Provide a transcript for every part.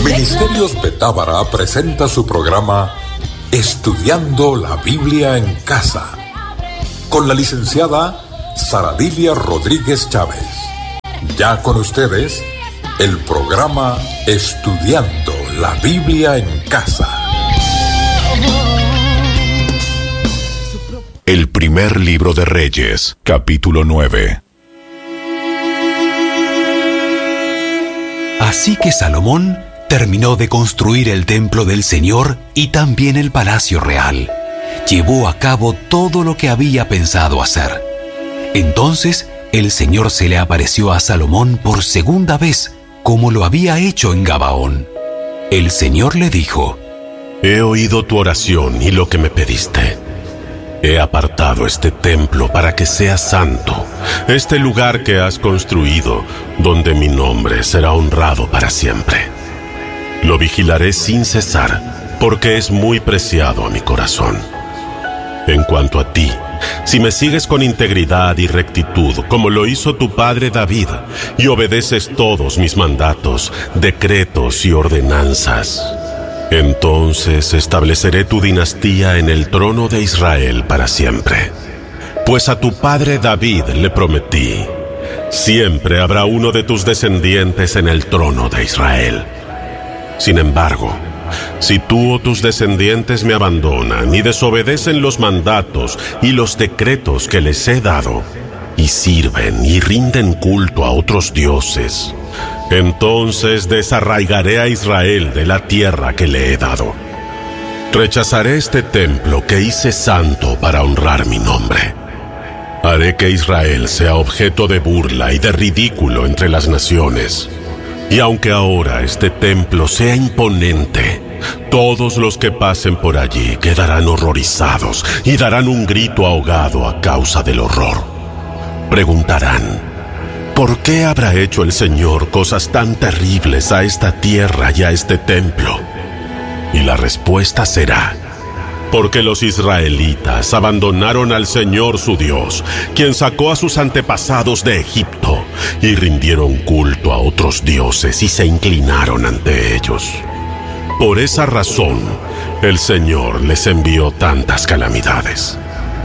Ministerios Betábara presenta su programa Estudiando la Biblia en Casa, con la licenciada Saradilia Rodríguez Chávez. Ya con ustedes, el programa Estudiando la Biblia en Casa. El primer libro de Reyes, capítulo 9. Así que Salomón terminó de construir el templo del Señor y también el palacio real. Llevó a cabo todo lo que había pensado hacer. Entonces el Señor se le apareció a Salomón por segunda vez, como lo había hecho en Gabaón. El Señor le dijo: He oído tu oración y lo que me pediste. He apartado este templo para que sea santo, este lugar que has construido, donde mi nombre será honrado para siempre. Lo vigilaré sin cesar, porque es muy preciado a mi corazón. En cuanto a ti, si me sigues con integridad y rectitud, como lo hizo tu padre David, y obedeces todos mis mandatos, decretos y ordenanzas, entonces estableceré tu dinastía en el trono de Israel para siempre. Pues a tu padre David le prometí: siempre habrá uno de tus descendientes en el trono de Israel. Sin embargo, si tú o tus descendientes me abandonan y desobedecen los mandatos y los decretos que les he dado, y sirven y rinden culto a otros dioses, entonces desarraigaré a Israel de la tierra que le he dado. Rechazaré este templo que hice santo para honrar mi nombre. Haré que Israel sea objeto de burla y de ridículo entre las naciones. Y aunque ahora este templo sea imponente, todos los que pasen por allí quedarán horrorizados y darán un grito ahogado a causa del horror. Preguntarán: ¿por qué habrá hecho el Señor cosas tan terribles a esta tierra y a este templo? Y la respuesta será: porque los israelitas abandonaron al Señor su Dios, quien sacó a sus antepasados de Egipto, y rindieron culto a otros dioses y se inclinaron ante ellos. Por esa razón, el Señor les envió tantas calamidades.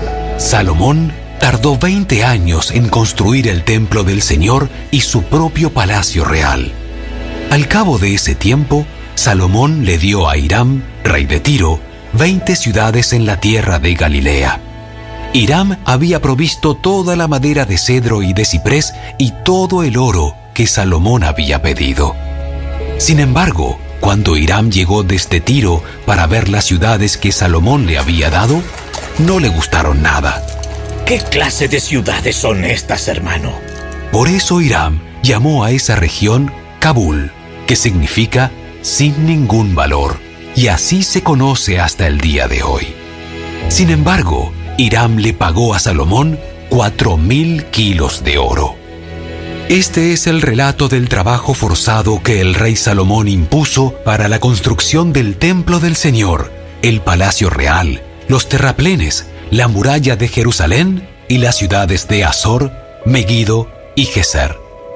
Salomón tardó 20 años en construir el templo del Señor y su propio palacio real. Al cabo de ese tiempo, Salomón le dio a Hiram, rey de Tiro, 20 ciudades en la tierra de Galilea. Hiram había provisto toda la madera de cedro y de ciprés y todo el oro que Salomón había pedido. Sin embargo, cuando Hiram llegó desde Tiro para ver las ciudades que Salomón le había dado, no le gustaron nada. ¿Qué clase de ciudades son estas, hermano? Por eso Hiram llamó a esa región Kabul, que significa sin ningún valor, y así se conoce hasta el día de hoy. Sin embargo, Hiram le pagó a Salomón 4,000 kilos de oro. Este es el relato del trabajo forzado que el rey Salomón impuso para la construcción del templo del Señor, el palacio real, los terraplenes, la muralla de Jerusalén y las ciudades de Azor, Megido y Geser.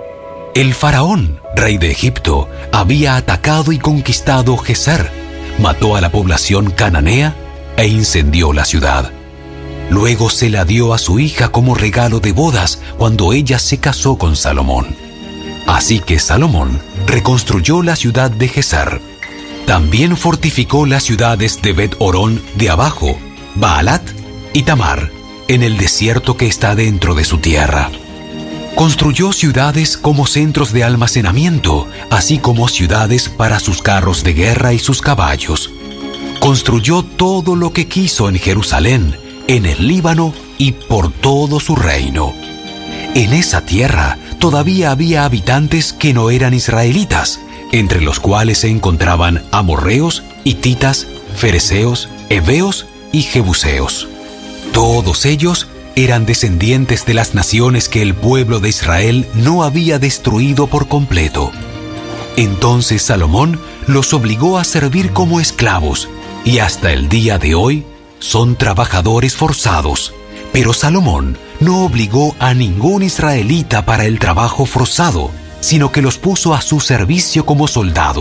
El faraón, rey de Egipto, había atacado y conquistado Geser, mató a la población cananea e incendió la ciudad. Luego se la dio a su hija como regalo de bodas cuando ella se casó con Salomón. Así que Salomón reconstruyó la ciudad de Geser. También fortificó las ciudades de Bet-Horón de abajo, Baalat y Tamar, en el desierto que está dentro de su tierra. Construyó ciudades como centros de almacenamiento, así como ciudades para sus carros de guerra y sus caballos. Construyó todo lo que quiso en Jerusalén, en el Líbano y por todo su reino. En esa tierra todavía había habitantes que no eran israelitas, entre los cuales se encontraban amorreos, hititas, fereceos, heveos y jebuseos. Todos ellos eran descendientes de las naciones que el pueblo de Israel no había destruido por completo. Entonces Salomón los obligó a servir como esclavos, y hasta el día de hoy son trabajadores forzados. Pero Salomón no obligó a ningún israelita para el trabajo forzado, sino que los puso a su servicio como soldados,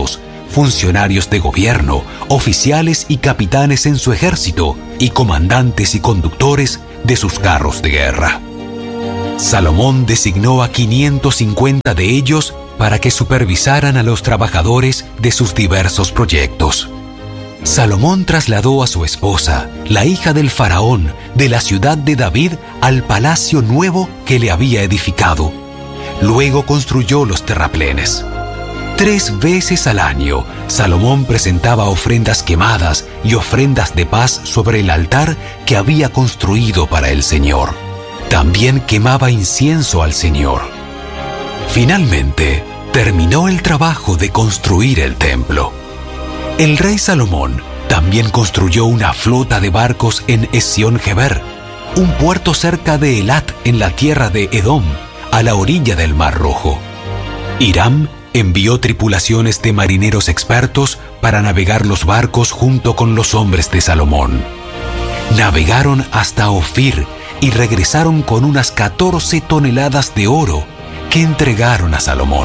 funcionarios de gobierno, oficiales y capitanes en su ejército, y comandantes y conductores de sus carros de guerra. Salomón designó a 550 de ellos para que supervisaran a los trabajadores de sus diversos proyectos. Salomón trasladó a su esposa, la hija del faraón, de la ciudad de David al palacio nuevo que le había edificado. Luego construyó los terraplenes. 3 veces al año, Salomón presentaba ofrendas quemadas y ofrendas de paz sobre el altar que había construido para el Señor. También quemaba incienso al Señor. Finalmente, terminó el trabajo de construir el templo. El rey Salomón también construyó una flota de barcos en Esión-Geber, un puerto cerca de Elat en la tierra de Edom, a la orilla del Mar Rojo. Hiram envió tripulaciones de marineros expertos para navegar los barcos junto con los hombres de Salomón. Navegaron hasta Ofir y regresaron con unas 14 toneladas de oro que entregaron a Salomón.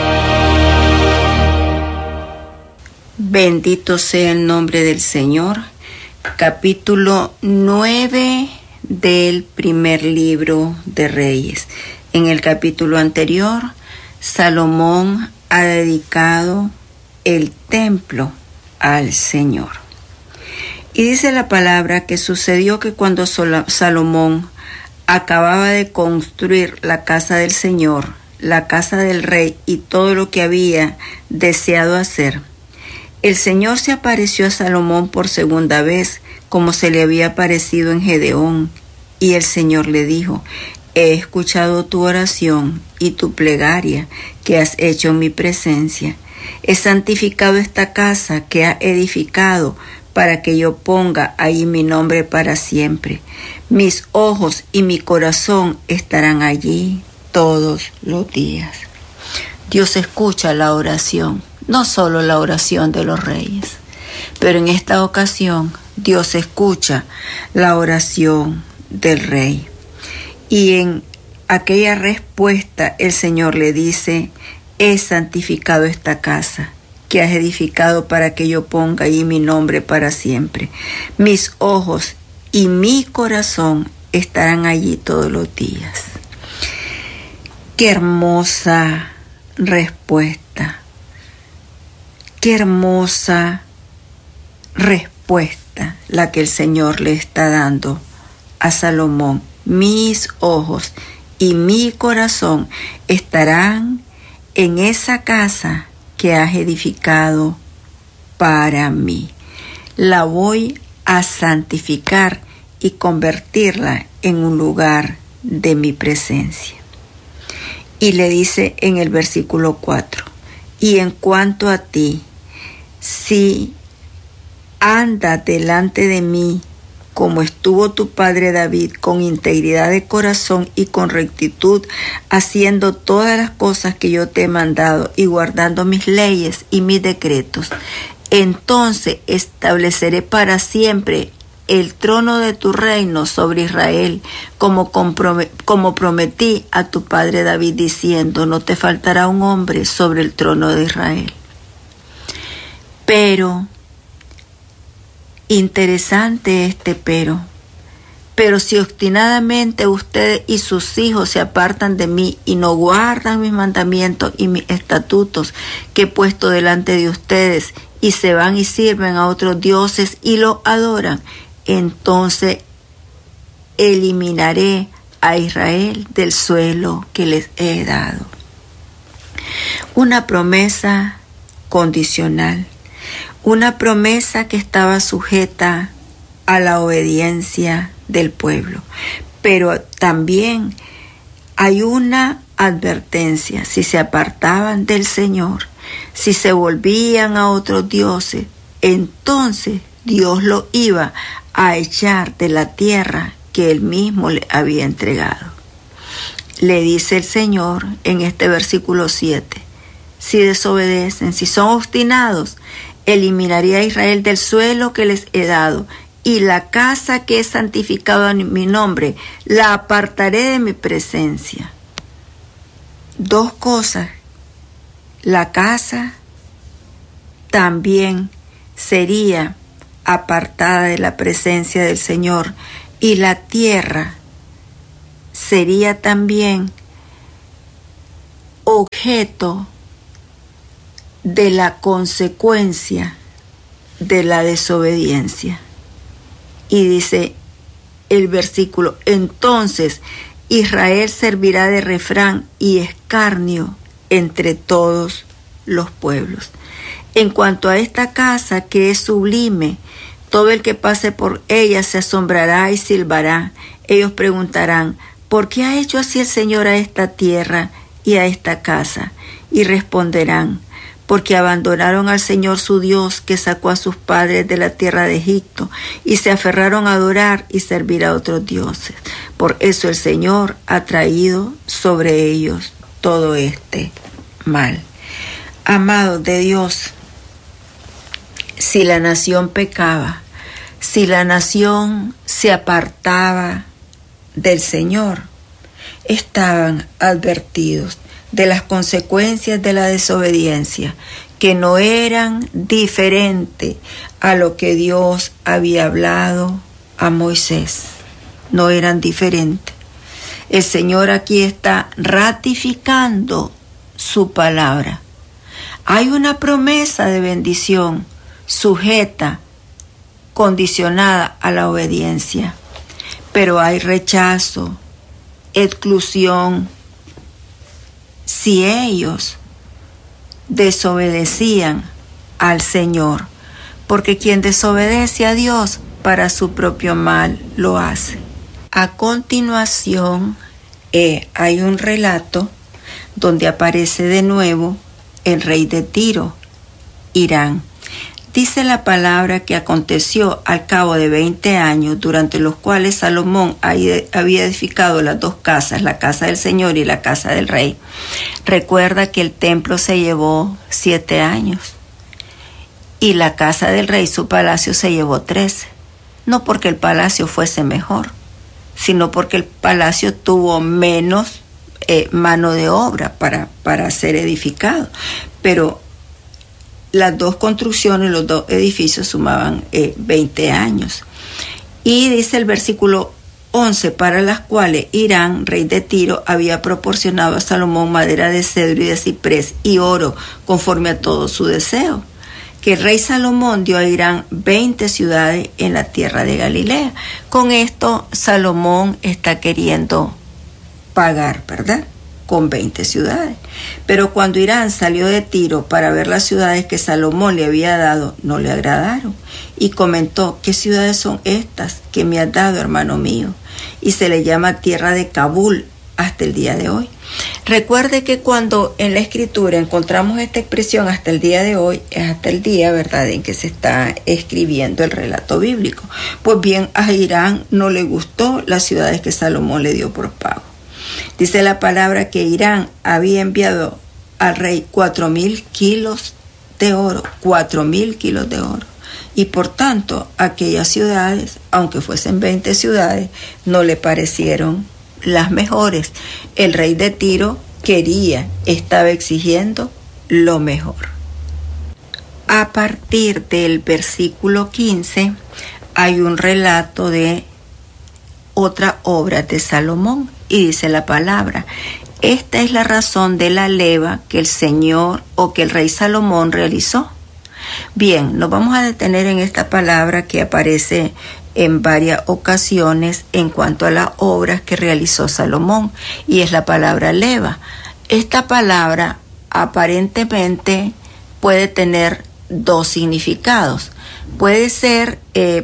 Bendito sea el nombre del Señor. Capítulo 9 del primer libro de Reyes. En el capítulo anterior, Salomón ha dedicado el templo al Señor. Y dice la palabra que sucedió que cuando Salomón acababa de construir la casa del Señor, la casa del rey y todo lo que había deseado hacer, el Señor se apareció a Salomón por segunda vez, como se le había aparecido en Gedeón, y el Señor le dijo: he escuchado tu oración y tu plegaria que has hecho en mi presencia. He santificado esta casa que has edificado para que yo ponga ahí mi nombre para siempre. Mis ojos y mi corazón estarán allí todos los días. Dios escucha la oración, no solo la oración de los reyes, pero en esta ocasión Dios escucha la oración del rey. Y en aquella respuesta el Señor le dice: he santificado esta casa que has edificado para que yo ponga allí mi nombre para siempre. Mis ojos y mi corazón estarán allí todos los días. Qué hermosa respuesta. Qué hermosa respuesta la que el Señor le está dando a Salomón. Mis ojos y mi corazón estarán en esa casa que has edificado para mí. La voy a santificar y convertirla en un lugar de mi presencia. Y le dice en el versículo 4: y en cuanto a ti, si anda delante de mí como estuvo tu padre David, con integridad de corazón y con rectitud, haciendo todas las cosas que yo te he mandado y guardando mis leyes y mis decretos, entonces estableceré para siempre el trono de tu reino sobre Israel, como prometí a tu padre David, diciendo: no te faltará un hombre sobre el trono de Israel. Pero interesante este pero si obstinadamente ustedes y sus hijos se apartan de mí y no guardan mis mandamientos y mis estatutos que he puesto delante de ustedes, y se van y sirven a otros dioses y los adoran, entonces eliminaré a Israel del suelo que les he dado. Una promesa condicional. Una promesa que estaba sujeta a la obediencia del pueblo. Pero también hay una advertencia: si se apartaban del Señor, si se volvían a otros dioses, entonces Dios los iba a echar de la tierra que Él mismo le había entregado. Le dice el Señor en este versículo 7: si desobedecen, si son obstinados, eliminaré a Israel del suelo que les he dado, y la casa que he santificado en mi nombre la apartaré de mi presencia. Dos cosas: la casa también sería apartada de la presencia del Señor, y la tierra sería también objeto de la consecuencia de la desobediencia. Y dice el versículo: entonces Israel servirá de refrán y escarnio entre todos los pueblos. En cuanto a esta casa que es sublime, todo el que pase por ella se asombrará y silbará. Ellos preguntarán: ¿por qué ha hecho así el Señor a esta tierra y a esta casa? Y responderán: porque abandonaron al Señor su Dios, que sacó a sus padres de la tierra de Egipto, y se aferraron a adorar y servir a otros dioses. Por eso el Señor ha traído sobre ellos todo este mal. Amados de Dios, si la nación pecaba, si la nación se apartaba del Señor, estaban advertidos de las consecuencias de la desobediencia, que no eran diferentes a lo que Dios había hablado a Moisés. No eran diferentes. El Señor aquí está ratificando su palabra. Hay una promesa de bendición sujeta, condicionada a la obediencia, pero hay rechazo, exclusión, si ellos desobedecían al Señor, porque quien desobedece a Dios para su propio mal lo hace. A continuación hay un relato donde aparece de nuevo el rey de Tiro, Hiram. Dice la palabra que aconteció al cabo de 20 años, durante los cuales Salomón había edificado las dos casas, la casa del Señor y la casa del rey. Recuerda que el templo se llevó 7 años y la casa del rey, su palacio, se llevó 13. No porque el palacio fuese mejor, sino porque el palacio tuvo menos mano de obra para ser edificado. Pero las dos construcciones, los dos edificios sumaban 20 años. Y dice el versículo 11, para las cuales Hiram, rey de Tiro, había proporcionado a Salomón madera de cedro y de ciprés y oro, conforme a todo su deseo. Que el rey Salomón dio a Hiram 20 ciudades en la tierra de Galilea. Con esto Salomón está queriendo pagar, ¿verdad?, con 20 ciudades. Pero cuando Hiram salió de Tiro para ver las ciudades que Salomón le había dado, no le agradaron. Y comentó: ¿qué ciudades son estas que me has dado, hermano mío? Y se le llama tierra de Kabul hasta el día de hoy. Recuerde que cuando en la escritura encontramos esta expresión hasta el día de hoy, es hasta el día, ¿verdad?, en que se está escribiendo el relato bíblico. Pues bien, a Hiram no le gustó las ciudades que Salomón le dio por pago. Dice la palabra que Hiram había enviado al rey 4,000 kilos de oro, 4,000 kilos de oro. Y por tanto, aquellas ciudades, aunque fuesen 20 ciudades, no le parecieron las mejores. El rey de Tiro estaba exigiendo lo mejor. A partir del versículo 15, hay un relato de otra obra de Salomón. Y dice la palabra: esta es la razón de la leva que el Señor o que el rey Salomón realizó. Bien, nos vamos a detener en esta palabra que aparece en varias ocasiones en cuanto a las obras que realizó Salomón, y es la palabra leva. Esta palabra aparentemente puede tener dos significados. Puede ser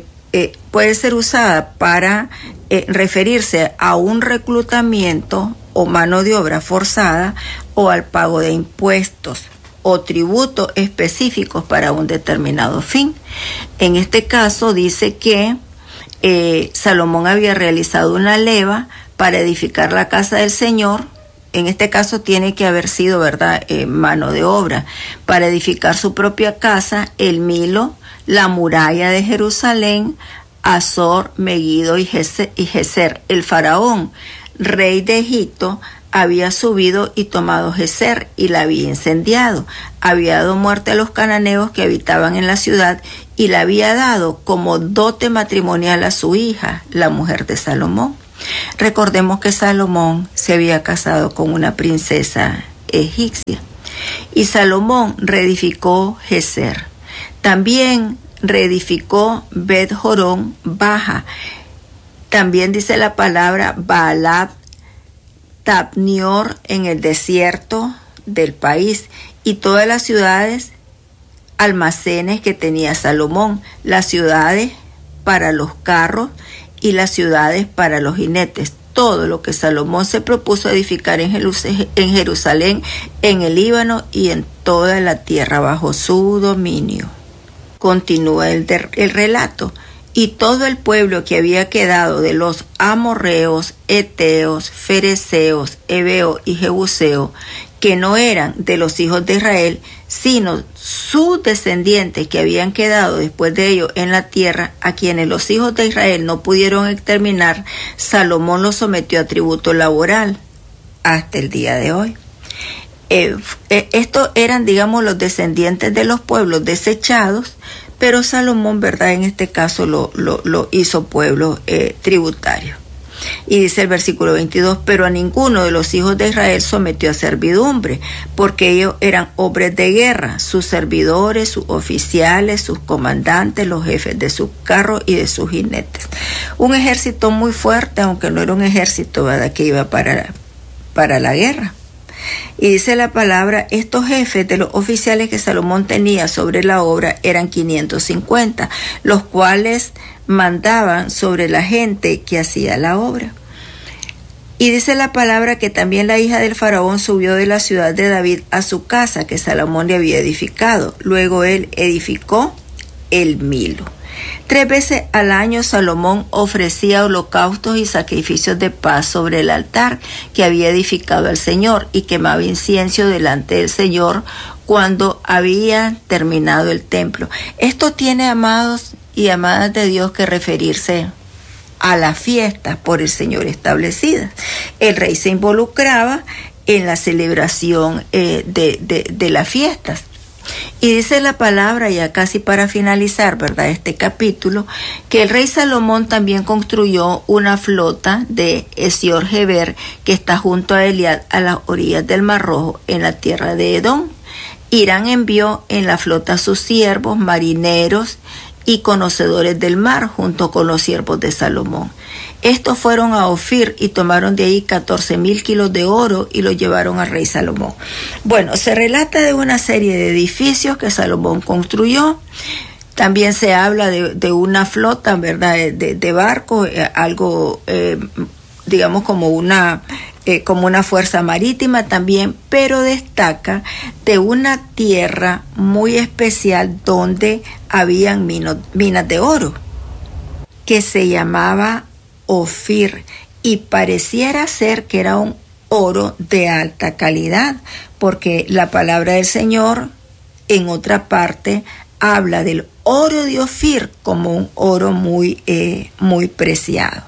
usada para referirse a un reclutamiento o mano de obra forzada, o al pago de impuestos o tributos específicos para un determinado fin. En este caso dice que Salomón había realizado una leva para edificar la casa del Señor. En este caso tiene que haber sido, ¿verdad?, mano de obra para edificar su propia casa, el Milo, la muralla de Jerusalén, Azor, Megiddo y Geser. El faraón, rey de Egipto, había subido y tomado Gezer y la había incendiado. Había dado muerte a los cananeos que habitaban en la ciudad y la había dado como dote matrimonial a su hija, la mujer de Salomón. Recordemos que Salomón se había casado con una princesa egipcia. Y Salomón reedificó Gezer. También reedificó Bet-Jorón Baja. También dice la palabra Baalat Tabnior en el desierto del país, y todas las ciudades, almacenes que tenía Salomón, las ciudades para los carros y las ciudades para los jinetes. Todo lo que Salomón se propuso edificar en Jerusalén, en el Líbano y en toda la tierra bajo su dominio. Continúa el relato. Y todo el pueblo que había quedado de los amorreos, eteos, fereceos, heveos y jebuseos, que no eran de los hijos de Israel, sino sus descendientes que habían quedado después de ellos en la tierra, a quienes los hijos de Israel no pudieron exterminar, Salomón los sometió a tributo laboral hasta el día de hoy. Estos eran, digamos, los descendientes de los pueblos desechados, pero Salomón, ¿verdad?, en este caso lo hizo pueblo tributario. Y dice el versículo 22, pero a ninguno de los hijos de Israel sometió a servidumbre, porque ellos eran hombres de guerra, sus servidores, sus oficiales, sus comandantes, los jefes de sus carros y de sus jinetes. Un ejército muy fuerte, aunque no era un ejército, ¿verdad?, que iba para la guerra. Y dice la palabra, estos jefes de los oficiales que Salomón tenía sobre la obra eran 550, los cuales mandaban sobre la gente que hacía la obra. Y dice la palabra que también la hija del faraón subió de la ciudad de David a su casa que Salomón le había edificado. Luego él edificó el Milo. 3 veces al año Salomón ofrecía holocaustos y sacrificios de paz sobre el altar que había edificado al Señor y quemaba incienso delante del Señor cuando había terminado el templo. Esto tiene, amados y amadas de Dios, que referirse a las fiestas por el Señor establecidas. El rey se involucraba en la celebración de las fiestas. Y dice la palabra, ya casi para finalizar, ¿verdad?, este capítulo, que el rey Salomón también construyó una flota de Esior-Geber que está junto a Eliad a las orillas del Mar Rojo en la tierra de Edom. Hirán envió en la flota a sus siervos, marineros y conocedores del mar, junto con los siervos de Salomón. Estos fueron a Ofir y tomaron de ahí 14,000 kilos de oro y lo llevaron al rey Salomón. Bueno, se relata de una serie de edificios que Salomón construyó. También se habla de una flota, ¿verdad?, de barcos, algo, digamos, como una fuerza marítima también, pero destaca de una tierra muy especial donde habían minas de oro, que se llamaba Ofir, y pareciera ser que era un oro de alta calidad, porque la palabra del Señor en otra parte habla del oro de Ofir como un oro muy preciado.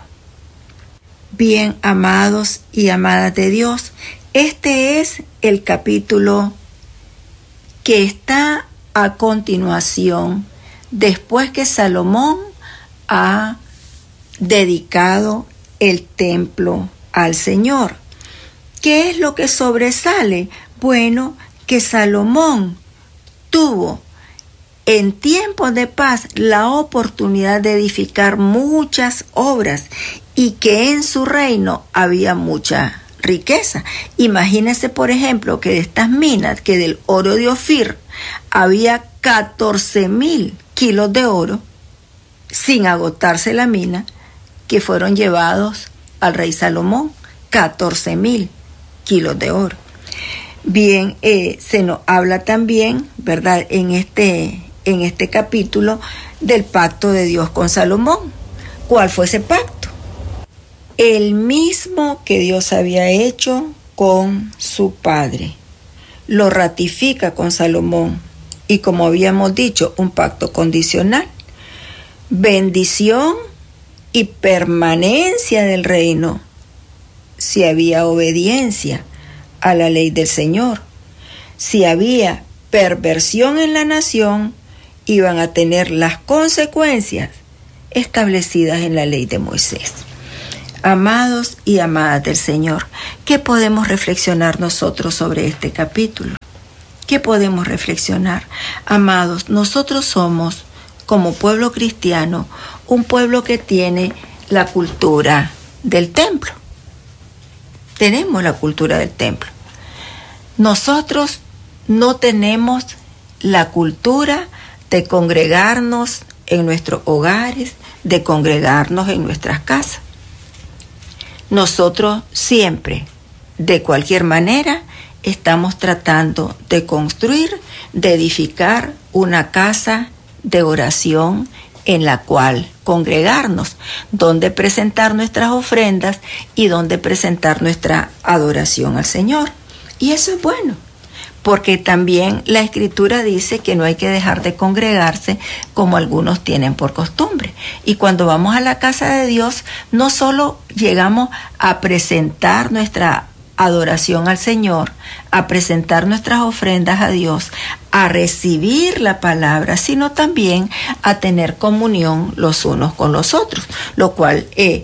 Bien, amados y amadas de Dios, este es el capítulo que está a continuación, después que Salomón ha dedicado el templo al Señor. ¿Qué es lo que sobresale? Bueno, que Salomón tuvo en tiempos de paz la oportunidad de edificar muchas obras y que en su reino había mucha riqueza. Imagínense, por ejemplo, que de estas minas, que del oro de Ofir había 14,000 kilos de oro, sin agotarse la mina, que fueron llevados al rey Salomón, 14,000 kilos de oro. Bien, se nos habla también, ¿verdad?, en este capítulo del pacto de Dios con Salomón. ¿Cuál fue ese pacto? El mismo que Dios había hecho con su padre. Lo ratifica con Salomón y, como habíamos dicho, un pacto condicional. Bendición y permanencia del reino si había obediencia a la ley del Señor. Si había perversión en la nación, iban a tener las consecuencias establecidas en la ley de Moisés. Amados y amadas del Señor, ¿qué podemos reflexionar nosotros sobre este capítulo? ¿Qué podemos reflexionar? Amados, nosotros somos, como pueblo cristiano, un pueblo que tiene la cultura del templo. Tenemos la cultura del templo. Nosotros no tenemos la cultura de congregarnos en nuestros hogares, de congregarnos en nuestras casas. Nosotros siempre, de cualquier manera, estamos tratando de construir, de edificar una casa de oración en la cual congregarnos, donde presentar nuestras ofrendas y donde presentar nuestra adoración al Señor. Y eso es bueno, porque también la Escritura dice que no hay que dejar de congregarse como algunos tienen por costumbre. Y cuando vamos a la casa de Dios, no solo llegamos a presentar nuestra adoración al Señor, a presentar nuestras ofrendas a Dios, a recibir la palabra, sino también a tener comunión los unos con los otros, lo cual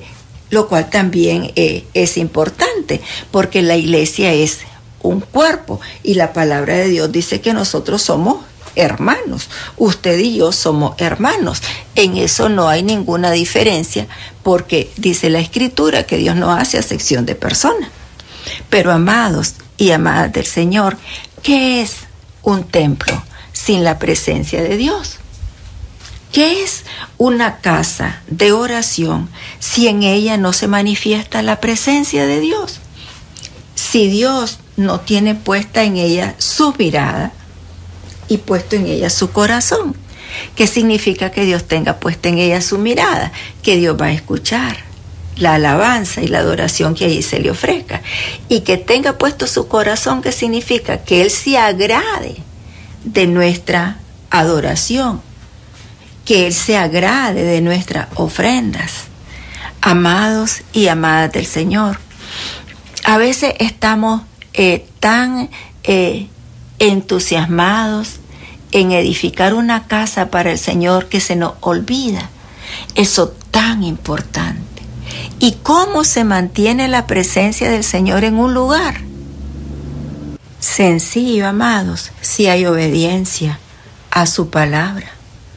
también es importante, porque la iglesia es un cuerpo y la palabra de Dios dice que nosotros somos hermanos. Usted y yo somos hermanos. En eso no hay ninguna diferencia, porque dice la Escritura que Dios no hace acepción de personas. Pero amados y amadas del Señor, ¿qué es un templo sin la presencia de Dios? ¿Qué es una casa de oración si en ella no se manifiesta la presencia de Dios? Si Dios no tiene puesta en ella su mirada y puesto en ella su corazón. ¿Qué significa que Dios tenga puesta en ella su mirada? Que Dios va a escuchar la alabanza y la adoración que allí se le ofrezca. Y que tenga puesto su corazón, ¿qué significa? Que Él se agrade de nuestra adoración, que Él se agrade de nuestras ofrendas. Amados y amadas del Señor, a veces estamos tan entusiasmados en edificar una casa para el Señor que se nos olvida eso tan importante. ¿Y cómo se mantiene la presencia del Señor en un lugar? Sencillo, amados, si hay obediencia a su palabra.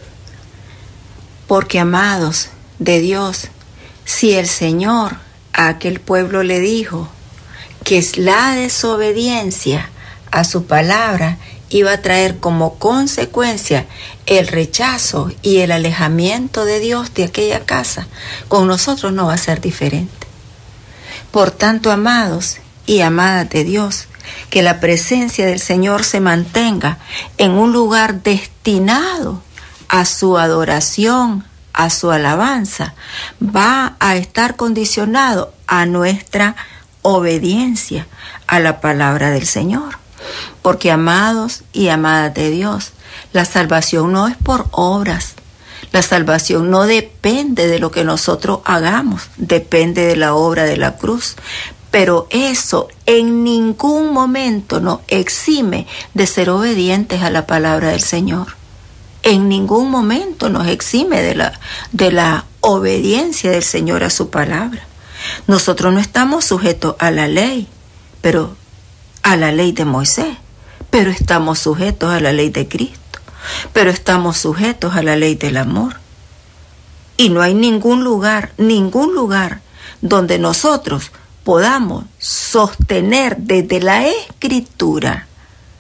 Porque, amados de Dios, si el Señor a aquel pueblo le dijo que la desobediencia a su palabra iba a traer como consecuencia el rechazo y el alejamiento de Dios de aquella casa, con nosotros no va a ser diferente. Por tanto, amados y amadas de Dios, que la presencia del Señor se mantenga en un lugar destinado a su adoración, a su alabanza, va a estar condicionado a nuestra obediencia a la palabra del Señor. Porque, amados y amadas de Dios, la salvación no es por obras. La salvación no depende de lo que nosotros hagamos, depende de la obra de la cruz. Pero eso en ningún momento nos exime de ser obedientes a la palabra del Señor. En ningún momento nos exime de la obediencia del Señor a su palabra. Nosotros no estamos sujetos a la ley, pero a la ley de Moisés, pero estamos sujetos a la ley de Cristo, pero estamos sujetos a la ley del amor. Y no hay ningún lugar donde nosotros podamos sostener desde la Escritura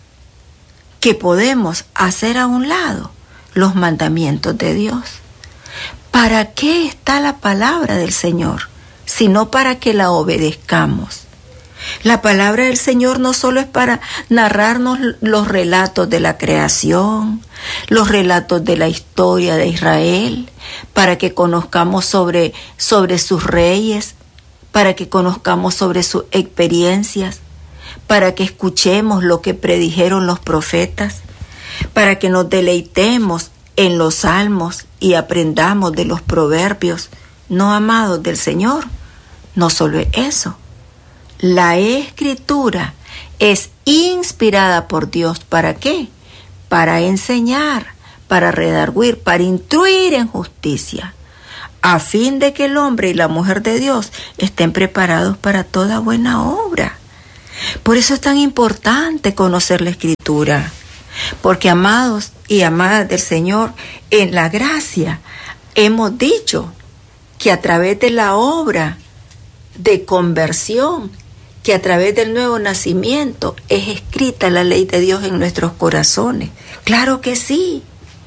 que podemos hacer a un lado los mandamientos de Dios. ¿Para qué está la palabra del Señor? Sino para que la obedezcamos. La palabra del Señor no solo es para narrarnos los relatos de la creación, los relatos de la historia de Israel, para que conozcamos sobre sus reyes, para que conozcamos sobre sus experiencias, para que escuchemos lo que predijeron los profetas, para que nos deleitemos en los salmos y aprendamos de los proverbios. No, amados del Señor, no solo es eso, La Escritura es inspirada por Dios. ¿Para qué? Para enseñar, para redarguir, para instruir en justicia, a fin de que el hombre y la mujer de Dios estén preparados para toda buena obra. Por eso es tan importante conocer la Escritura, porque amados y amadas del Señor, en la gracia hemos dicho que a través de la obra de conversión, que a través del nuevo nacimiento es escrita la ley de Dios en nuestros corazones. Claro que sí,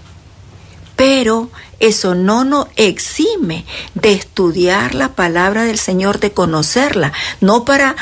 pero eso no nos exime de estudiar la palabra del Señor, de conocerla, no para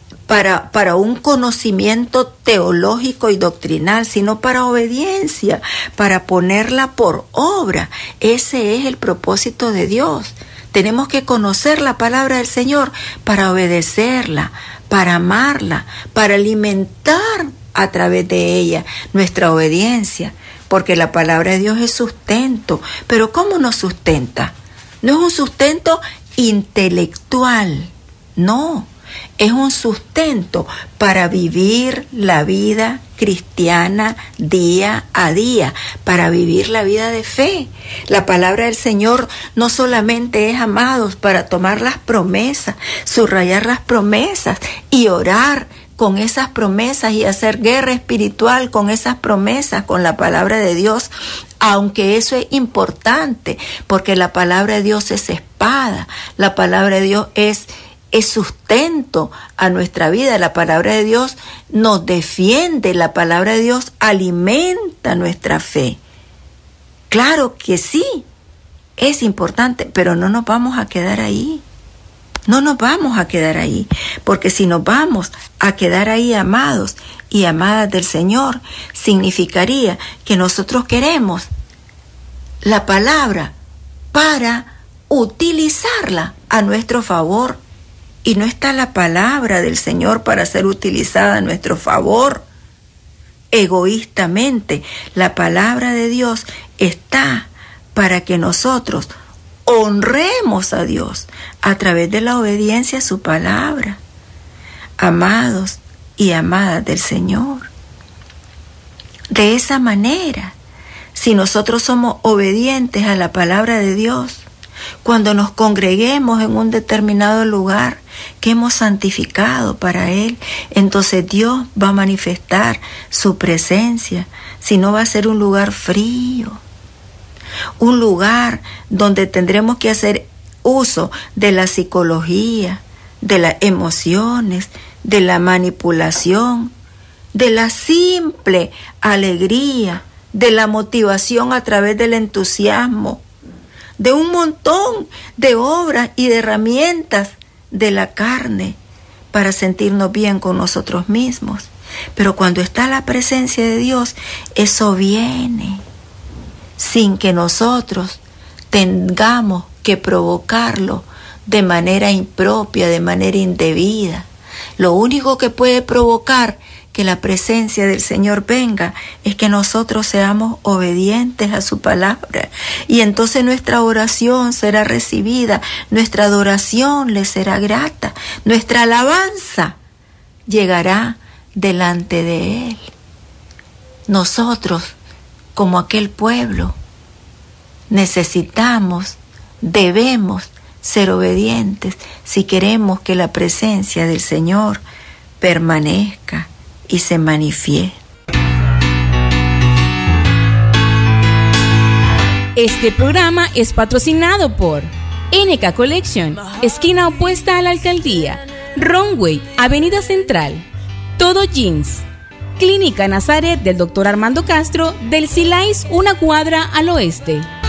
un conocimiento teológico y doctrinal, sino para obediencia, para ponerla por obra. Ese es el propósito de Dios. Tenemos que conocer la palabra del Señor para obedecerla, para amarla, para alimentar a través de ella nuestra obediencia, porque la palabra de Dios es sustento. Pero ¿cómo nos sustenta? No es un sustento intelectual, no. Es un sustento para vivir la vida cristiana día a día, para vivir la vida de fe. La palabra del Señor no solamente es, amados, para tomar las promesas, subrayar las promesas y orar con esas promesas y hacer guerra espiritual con esas promesas, con la palabra de Dios, aunque eso es importante, porque la palabra de Dios es espada, la palabra de Dios es sustento a nuestra vida. La palabra de Dios nos defiende, la palabra de Dios alimenta nuestra fe. Claro que sí, es importante, pero no nos vamos a quedar ahí. No nos vamos a quedar ahí, porque si nos vamos a quedar ahí, amados y amadas del Señor, significaría que nosotros queremos la palabra para utilizarla a nuestro favor. Y no está la palabra del Señor para ser utilizada a nuestro favor egoístamente. La palabra de Dios está para que nosotros honremos a Dios a través de la obediencia a su palabra. Amados y amadas del Señor, de esa manera, si nosotros somos obedientes a la palabra de Dios, cuando nos congreguemos en un determinado lugar que hemos santificado para Él, entonces Dios va a manifestar su presencia. Si no, va a ser un lugar frío, un lugar donde tendremos que hacer uso de la psicología, de las emociones, de la manipulación, de la simple alegría, de la motivación a través del entusiasmo, de un montón de obras y de herramientas de la carne para sentirnos bien con nosotros mismos. Pero cuando está la presencia de Dios, eso viene sin que nosotros tengamos que provocarlo de manera impropia, de manera indebida. Lo único que puede provocar que la presencia del Señor venga es que nosotros seamos obedientes a su palabra, y entonces nuestra oración será recibida, nuestra adoración le será grata, nuestra alabanza llegará delante de Él. Nosotros, como aquel pueblo, necesitamos, debemos ser obedientes si queremos que la presencia del Señor permanezca y se manifieste. Este programa es patrocinado por NK Collection, esquina opuesta a la alcaldía, Runway, Avenida Central, Todo Jeans, Clínica Nazaret del Dr. Armando Castro, del Silais, una cuadra al oeste.